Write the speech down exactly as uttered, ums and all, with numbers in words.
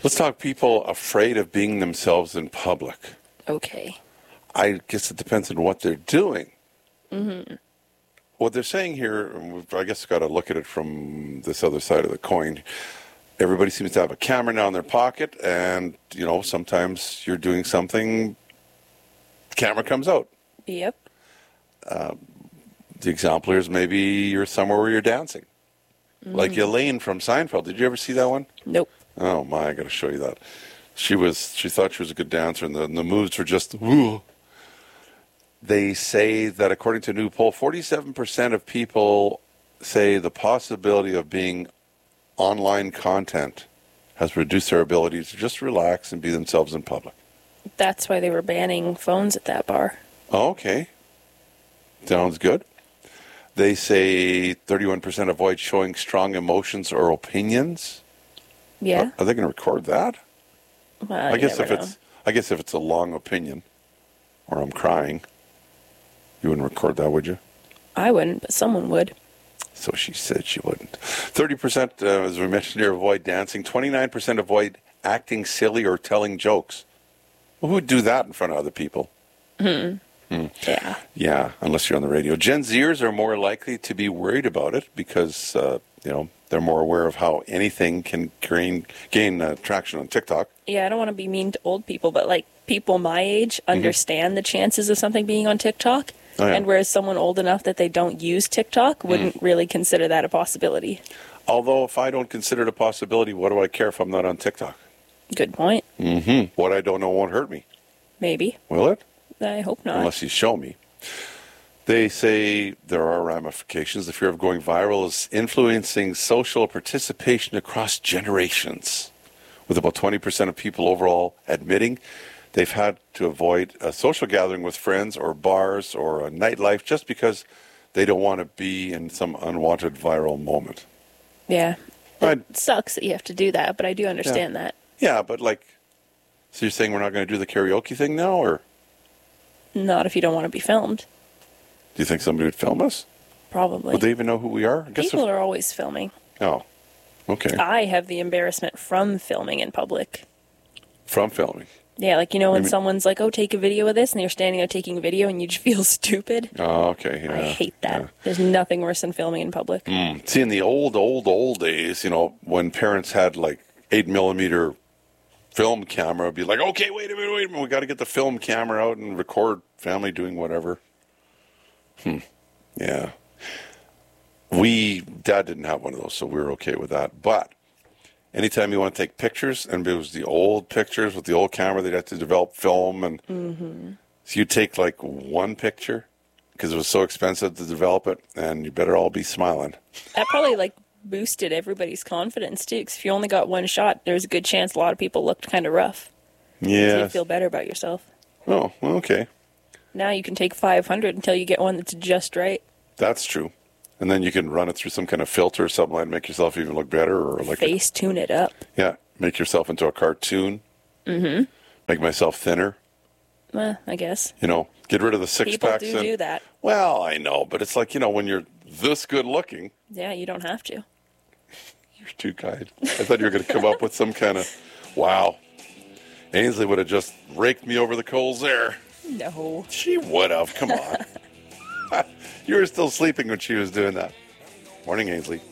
Let's talk people afraid of being themselves in public. Okay. I guess it depends on what they're doing. Mm-hmm. What they're saying here, and we've, I guess, got to look at it from this other side of the coin. Everybody seems to have a camera now in their pocket, and, you know, sometimes you're doing something, the camera comes out. Yep. Uh, the example here is maybe you're somewhere where you're dancing. Mm. Like Elaine from Seinfeld. Did you ever see that one? Nope. Oh, my, I got to show you that. She was. She thought she was a good dancer, and the, and the moves were just, woo. They say that according to a new poll, forty-seven percent of people say the possibility of being online content has reduced their ability to just relax and be themselves in public. That's why they were banning phones at that bar. Oh, okay. Sounds good. They say thirty-one percent avoid showing strong emotions or opinions. Yeah. Are, are they going to record that? Well, I guess if know. it's I guess if it's a long opinion or I'm crying, you wouldn't record that, would you? I wouldn't, but someone would. So she said she wouldn't. thirty percent, uh, as we mentioned here, avoid dancing. twenty-nine percent avoid acting silly or telling jokes. Well, who would do that in front of other people? Hmm. Hmm. Yeah. Yeah, unless you're on the radio. Gen Zers are more likely to be worried about it because, uh, you know, they're more aware of how anything can gain, gain uh, traction on TikTok. Yeah, I don't want to be mean to old people, but, like, people my age understand mm-hmm. the chances of something being on TikTok. Oh, yeah. And whereas someone old enough that they don't use TikTok wouldn't mm. really consider that a possibility. Although, if I don't consider it a possibility, what do I care if I'm not on TikTok? Good point. Mm-hmm. What I don't know won't hurt me. Maybe. Will it? I hope not. Unless you show me. They say there are ramifications. The fear of going viral is influencing social participation across generations, with about twenty percent of people overall admitting they've had to avoid a social gathering with friends or bars or a nightlife just because they don't want to be in some unwanted viral moment. Yeah. It I'd, sucks that you have to do that, but I do understand yeah. that. Yeah, but like, so you're saying we're not going to do the karaoke thing now, or? Not if you don't want to be filmed. Do you think somebody would film us? Probably. Would they even know who we are? I guess People are always filming. Oh, okay. I have the embarrassment from filming in public. From filming? Yeah, like, you know, when Maybe. someone's like, oh, take a video of this, and you're standing there taking a video, and you just feel stupid. Oh, okay. Yeah. I hate that. Yeah. There's nothing worse than filming in public. Mm. See, in the old, old, old days, you know, when parents had, like, eight millimeter film camera, it'd be like, okay, wait a minute, wait a minute, we got to get the film camera out and record family doing whatever. Hmm. Yeah. We, Dad didn't have one of those, so we were okay with that. But anytime you want to take pictures, and it was the old pictures with the old camera, they'd have to develop film, and mm-hmm. so you take like one picture because it was so expensive to develop it, and you better all be smiling. That probably like boosted everybody's confidence too, because if you only got one shot, there's a good chance a lot of people looked kind of rough. Yeah. So you feel better about yourself. Oh, well, okay. Now you can take five hundred until you get one that's just right. That's true. And then you can run it through some kind of filter or something like make yourself even look better, or like face a, tune it up. Yeah, make yourself into a cartoon. Mm-hmm. Make myself thinner. Well, I guess. You know, get rid of the six People packs. People do and, do that. Well, I know, but it's like, you know, when you're this good looking. Yeah, you don't have to. You're too kind. I thought you were going to come up with some kind of, wow. Ainsley would have just raked me over the coals there. No. She would have. Come on. You were still sleeping when she was doing that. Morning, Ainsley.